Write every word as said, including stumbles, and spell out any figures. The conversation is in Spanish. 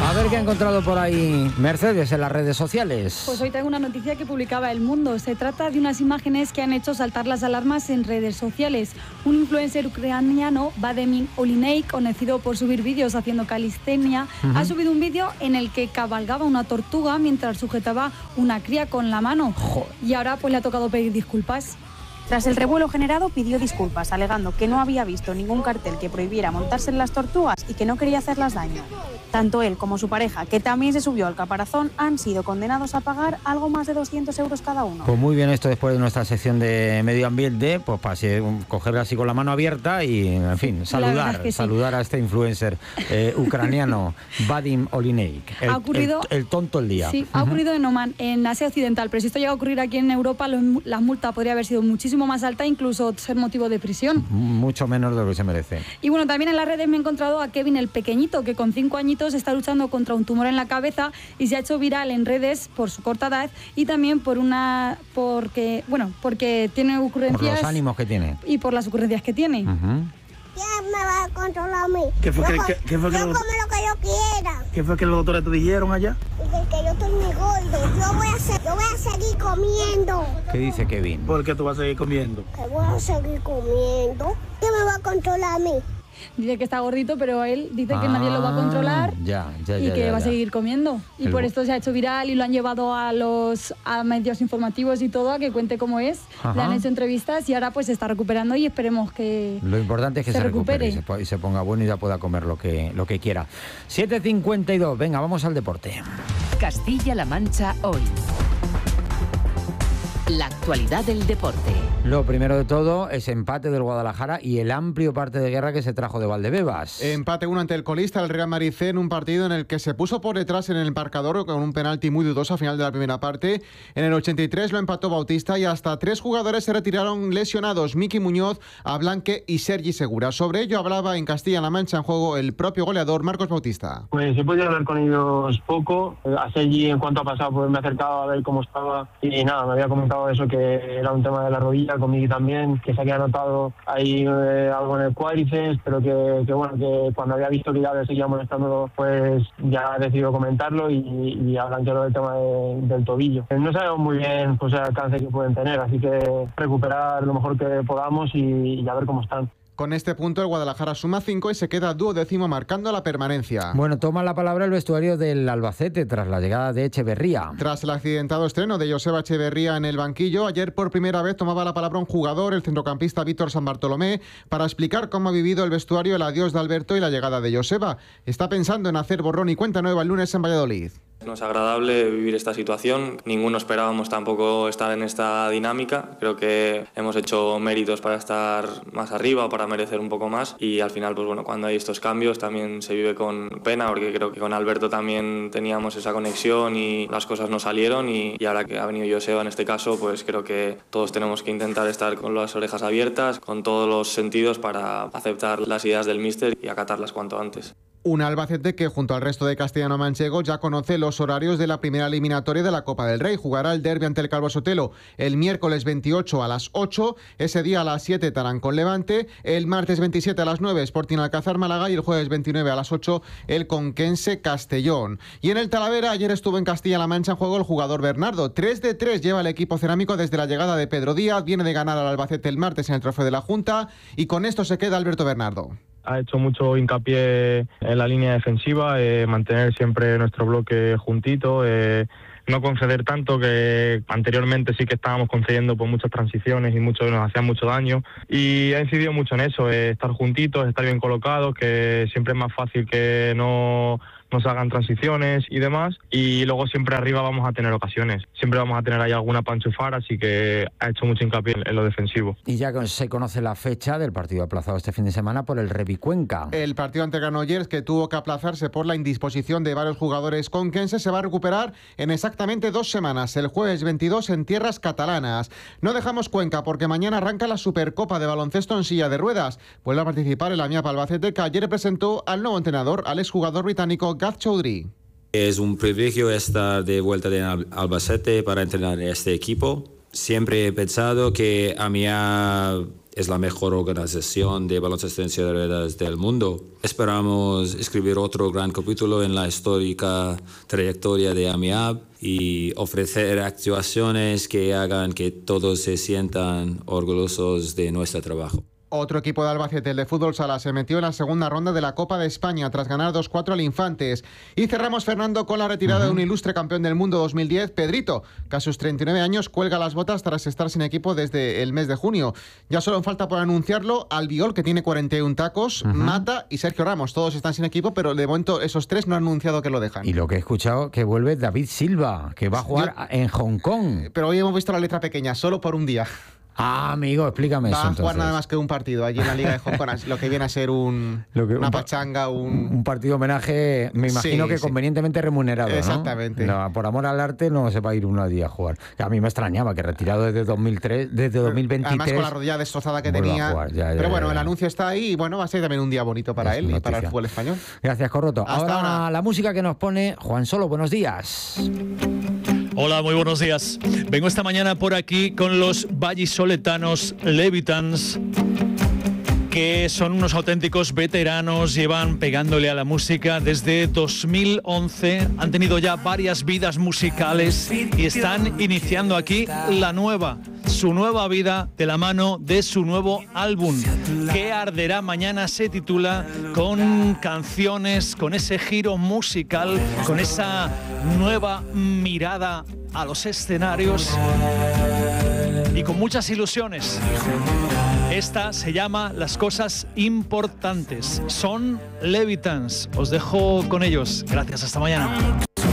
A ver qué ha encontrado por ahí Mercedes en las redes sociales. Pues hoy traigo una noticia que publicaba El Mundo. Se trata de unas imágenes que han hecho saltar las alarmas en redes sociales. Un influencer ucraniano, Vadim Oliney, conocido por subir vídeos haciendo calistenia, uh-huh. ha subido un vídeo en el que cabalgaba una tortuga mientras sujetaba una cría con la mano. Joder. Y ahora pues le ha tocado pedir disculpas. Tras el revuelo generado, pidió disculpas, alegando que no había visto ningún cartel que prohibiera montarse en las tortugas y que no quería hacerlas daño. Tanto él como su pareja, que también se subió al caparazón, han sido condenados a pagar algo más de doscientos euros cada uno. Pues muy bien, esto después de nuestra sección de medio ambiente, pues para cogerla así con la mano abierta y, en fin, saludar, sí. saludar a este influencer eh, ucraniano, Vadim Oliney. El, ha ocurrido, el, el tonto el día. Sí, ha ocurrido en Oman, en Asia Occidental, pero si esto llega a ocurrir aquí en Europa, los, la multa podría haber sido muchísimo más alta, incluso ser motivo de prisión. Mucho menos de lo que se merece. Y bueno, también en las redes me he encontrado a Kevin el pequeñito, que con cinco añitos está luchando contra un tumor en la cabeza y se ha hecho viral en redes por su corta edad y también por una porque bueno porque tiene ocurrencias. Por los ánimos que tiene. Y por las ocurrencias que tiene. Uh-huh. ¿Quién me va a controlar a mí? ¿Qué fue, yo, que, qué, qué fue yo que como lo que yo quiera. ¿Qué fue que los doctores te dijeron allá? Que, que yo estoy muy gordo. Yo voy, a ser, yo voy a seguir comiendo. ¿Qué dice Kevin? ¿Por qué tú vas a seguir comiendo? Que voy a seguir comiendo. ¿Quién me va a controlar a mí? Dice que está gordito, pero él dice ah, que nadie lo va a controlar ya, ya, y ya, que ya, va ya. a seguir comiendo. Y El... por esto se ha hecho viral y lo han llevado a los a medios informativos y todo a que cuente cómo es. Ajá. Le han hecho entrevistas y ahora pues se está recuperando y esperemos que lo importante es que se, se recupere, recupere y se, y se ponga bueno y ya pueda comer lo que, lo que quiera. siete cincuenta y dos, venga, vamos al deporte. Castilla-La Mancha hoy. La actualidad del deporte. Lo primero de todo es empate del Guadalajara y el amplio parte de guerra que se trajo de Valdebebas. Empate uno ante el colista, el Real Madrid C, en un partido en el que se puso por detrás en el marcador con un penalti muy dudoso a final de la primera parte. En el ochenta y tres lo empató Bautista y hasta tres jugadores se retiraron lesionados: Miki Muñoz, Ablanque y Sergi Segura. Sobre ello hablaba en Castilla-La Mancha en juego el propio goleador Marcos Bautista. Pues he podido hablar con ellos poco. A Sergi, en cuanto ha pasado, pues me he acercado a ver cómo estaba y nada, me había comentado eso, que era un tema de la rodilla, conmigo también, que se había notado ahí eh, algo en el cuádriceps, pero que, que bueno, que cuando había visto que ya le seguía molestándolo, pues ya he decidido comentarlo y, y hablan claro del tema de, del tobillo. No sabemos muy bien pues, el alcance que pueden tener, así que recuperar lo mejor que podamos y, y a ver cómo están. Con este punto el Guadalajara suma cinco y se queda duodécimo marcando la permanencia. Bueno, toma la palabra el vestuario del Albacete tras la llegada de Echeverría. Tras el accidentado estreno de Joseba Echeverría en el banquillo, ayer por primera vez tomaba la palabra un jugador, el centrocampista Víctor San Bartolomé, para explicar cómo ha vivido el vestuario el adiós de Alberto y la llegada de Joseba. Está pensando en hacer borrón y cuenta nueva el lunes en Valladolid. No es agradable vivir esta situación, ninguno esperábamos tampoco estar en esta dinámica, creo que hemos hecho méritos para estar más arriba, para merecer un poco más y al final pues bueno, cuando hay estos cambios también se vive con pena porque creo que con Alberto también teníamos esa conexión y las cosas no salieron y, y ahora que ha venido Joseba en este caso pues creo que todos tenemos que intentar estar con las orejas abiertas, con todos los sentidos para aceptar las ideas del míster y acatarlas cuanto antes. Un Albacete que junto al resto de castellano-manchegos ya conoce los horarios de la primera eliminatoria de la Copa del Rey. Jugará el derbi ante el Calvo Sotelo el miércoles veintiocho a las ocho, ese día a las siete Tarancón Levante, el martes veintisiete a las nueve Sporting Alcázar Málaga y el jueves veintinueve a las ocho el Conquense Castellón. Y en el Talavera ayer estuvo en Castilla-La Mancha en juego el jugador Bernardo. tres de tres lleva el equipo cerámico desde la llegada de Pedro Díaz, viene de ganar al Albacete el martes en el Trofeo de la Junta y con esto se queda Alberto Bernardo. Ha hecho mucho hincapié en la línea defensiva, eh, mantener siempre nuestro bloque juntito, eh, no conceder tanto, que anteriormente sí que estábamos concediendo por muchas transiciones y mucho nos hacían mucho daño, y ha incidido mucho en eso, eh, estar juntitos, estar bien colocados, que siempre es más fácil que no nos hagan transiciones y demás, y luego siempre arriba vamos a tener ocasiones, siempre vamos a tener ahí alguna para enchufar, así que ha hecho mucho hincapié en lo defensivo. Y ya se conoce la fecha del partido aplazado este fin de semana por el Rebicuenca. El partido ante Granollers, que tuvo que aplazarse por la indisposición de varios jugadores conquenses, se va a recuperar en exactamente dos semanas, el jueves veintidós en tierras catalanas. No dejamos Cuenca porque mañana arranca la Supercopa de baloncesto en silla de ruedas. Vuelve a participar el Amiap Albacete, que ayer presentó al nuevo entrenador, al exjugador británico Gaz Choudhury. Es un privilegio estar de vuelta en Albacete para entrenar este equipo. Siempre he pensado que Amiap es la mejor organización de baloncesto en silla de ruedas del mundo. Esperamos escribir otro gran capítulo en la histórica trayectoria de AMIAB y ofrecer actuaciones que hagan que todos se sientan orgullosos de nuestro trabajo. Otro equipo de Albacete, el de fútbol sala, se metió en la segunda ronda de la Copa de España tras ganar dos cuatro al Infantes. Y cerramos, Fernando, con la retirada uh-huh. de un ilustre campeón del mundo dos mil diez, Pedrito, que a sus treinta y nueve años cuelga las botas tras estar sin equipo desde el mes de junio. Ya solo falta por anunciarlo Albiol, que tiene cuarenta y uno tacos, uh-huh. Mata y Sergio Ramos. Todos están sin equipo, pero de momento esos tres no han anunciado que lo dejan. Y lo que he escuchado, que vuelve David Silva, que va a jugar Yo... en Hong Kong. Pero hoy hemos visto la letra pequeña, solo por un día. Ah, amigo, explícame Va eso. Va a entonces. jugar nada más que un partido allí en la Liga de Hong Kong, lo que viene a ser un, que, una un, pachanga, un... Un partido homenaje, me imagino sí, que sí. convenientemente remunerado, Exactamente. ¿no? No, por amor al arte no se va a ir uno a día a jugar. A mí me extrañaba que retirado desde dos mil tres, desde dos mil veintitrés... Además con la rodilla destrozada que tenía. Jugar, ya, ya, Pero bueno, ya, ya. el anuncio está ahí y bueno, va a ser también un día bonito para es él noticia. Y para el fútbol español. Gracias, Corroto. Hasta ahora, ahora la música que nos pone Juan Solo. Buenos días. Hola, muy buenos días. Vengo esta mañana por aquí con los vallisoletanos Levitans, que son unos auténticos veteranos, llevan pegándole a la música desde dos mil once, han tenido ya varias vidas musicales y están iniciando aquí la nueva, su nueva vida de la mano de su nuevo álbum, que arderá mañana, se titula, con canciones, con ese giro musical, con esa nueva mirada a los escenarios y con muchas ilusiones. Esta se llama Las Cosas Importantes. Son Levitans. Os dejo con ellos. Gracias, hasta mañana.